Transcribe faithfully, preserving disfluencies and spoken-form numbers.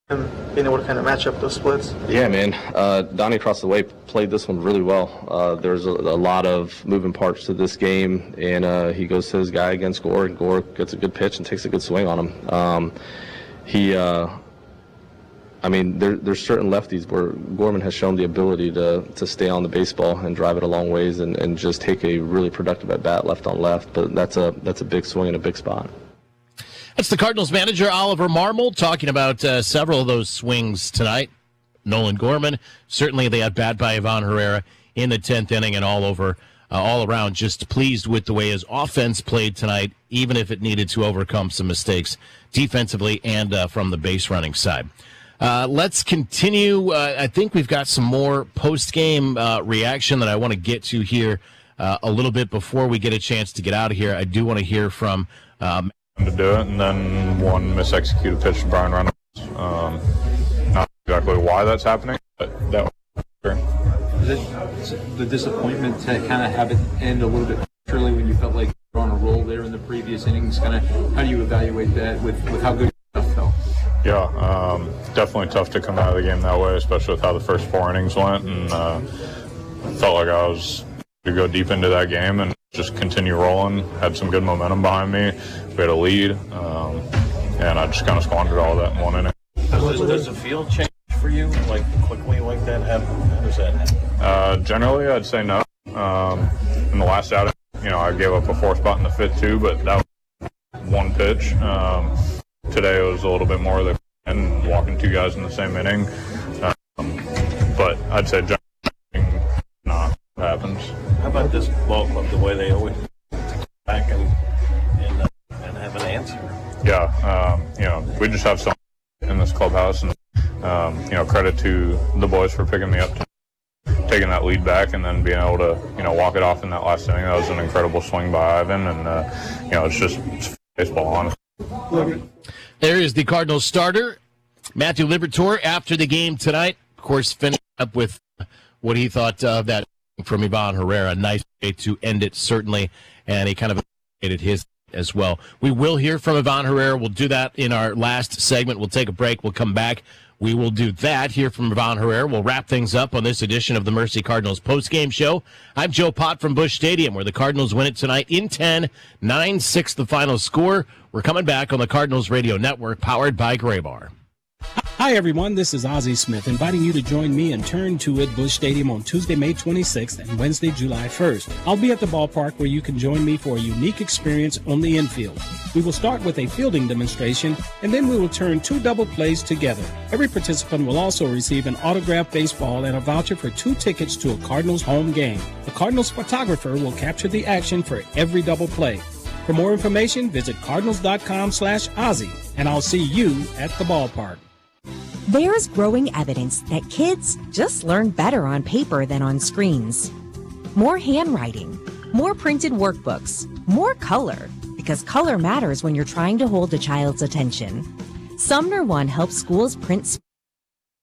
and being able to kind of match up those splits? Yeah, man. Uh, Donnie across the way played this one really well. Uh, there's a, a lot of moving parts to this game, and uh, he goes to his guy against Gore, and Gore gets a good pitch and takes a good swing on him. Um, he, uh, I mean, there, there's certain lefties where Gorman has shown the ability to to stay on the baseball and drive it a long ways and, and just take a really productive at bat left on left. But that's a that's a big swing in a big spot. That's the Cardinals manager, Oliver Marmol, talking about uh, several of those swings tonight. Nolan Gorman, certainly the at-bat by Ivan Herrera in the tenth inning and all over, uh, all around, just pleased with the way his offense played tonight, even if it needed to overcome some mistakes defensively and uh, from the base running side. Uh, let's continue. Uh, I think we've got some more post-game uh, reaction that I want to get to here uh, a little bit before we get a chance to get out of here. I do want to hear from um, to do it, and then one misexecuted pitch to Brian Reynolds. Um, not exactly why that's happening, but that was sure. Is it the disappointment to kind of have it end a little bit prematurely when you felt like you were on a roll there in the previous innings? Kind of, how do you evaluate that with, with how good your stuff felt? Yeah, um, definitely tough to come out of the game that way, especially with how the first four innings went, and uh, felt like I was to go deep into that game and just continue rolling. Had some good momentum behind me. We had a lead, um, and I just kind of squandered all that in one inning. Does, does the field change for you, like quickly like that? How, how does that? Uh, generally, I'd say no. Um, in the last outing, you know, I gave up a four spot in the fifth too, but that was one pitch. Um, today it was a little bit more of the and walking two guys in the same inning. Um, but I'd say generally not happens. How about this ball club, the way they always back and and, uh, and have an answer? Yeah, um, you know, we just have some in this clubhouse, and um, you know, credit to the boys for picking me up, taking that lead back, and then being able to, you know, walk it off in that last inning. That was an incredible swing by Ivan, and uh, you know, it's just it's baseball, honestly. There is the Cardinals starter, Matthew Liberatore, after the game tonight. Of course, finished up with what he thought of that from Ivan Herrera. Nice way to end it, certainly, and he kind of appreciated his as well. We will hear from Ivan Herrera. We'll do that in our last segment. We'll take a break. We'll come back. We will do that, hear from Ivan Herrera. We'll wrap things up on this edition of the Mercy Cardinals postgame show. I'm Joe Pott from Busch Stadium, where the Cardinals win it tonight in ten, nine six the final score. We're coming back on the Cardinals Radio Network, powered by Graybar. Hi, everyone. This is Ozzie Smith, inviting you to join me and Turn to It Busch Stadium on Tuesday, May twenty-sixth and Wednesday, July first. I'll be at the ballpark where you can join me for a unique experience on the infield. We will start with a fielding demonstration, and then we will turn two double plays together. Every participant will also receive an autographed baseball and a voucher for two tickets to a Cardinals home game. The Cardinals photographer will capture the action for every double play. For more information, visit cardinals.com slash Ozzie, and I'll see you at the ballpark. There's growing evidence that kids just learn better on paper than on screens. More handwriting, more printed workbooks, more color, because color matters when you're trying to hold a child's attention. Sumner One helps schools print